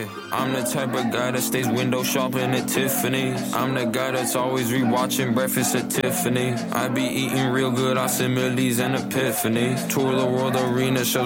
Yeah, I'm the type of guy that stays window shopping at Tiffany's. I'm the guy that's always rewatching Breakfast at Tiffany. I be eating real good, I send Millie's and Epiphany. Tour the world arena, show